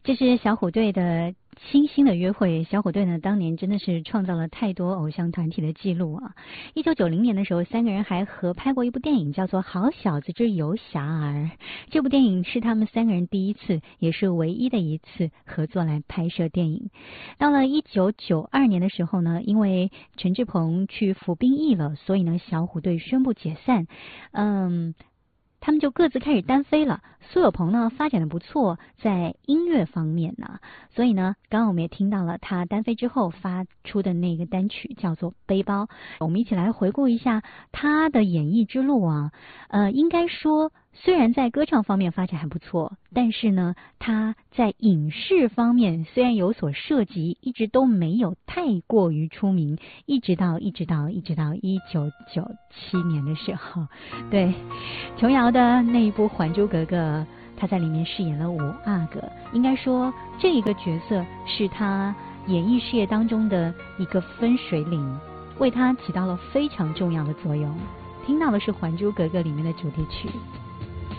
这是小虎队的星星的约会。小虎队呢，当年真的是创造了太多偶像团体的记录啊。1990年的时候，三个人还合拍过一部电影，叫做《好小子之游侠儿》。这部电影是他们三个人第一次，也是唯一的一次合作来拍摄电影。到了1992年的时候呢，因为陈志朋去服兵役了，所以呢，小虎队宣布解散。他们就各自开始单飞了。苏有朋呢发展的不错，在音乐方面呢，所以呢，刚刚我们也听到了他单飞之后发出的那个单曲叫做《背包》。我们一起来回顾一下他的演艺之路啊。应该说，虽然在歌唱方面发展还不错，但是呢，他在影视方面虽然有所涉及，一直都没有太过于出名，一直到1997年的时候，对，琼瑶的那一部《还珠格格》，他在里面饰演了五阿哥。应该说，这一个角色是他演艺事业当中的一个分水岭，为他起到了非常重要的作用。听到的是《还珠格格》里面的主题曲。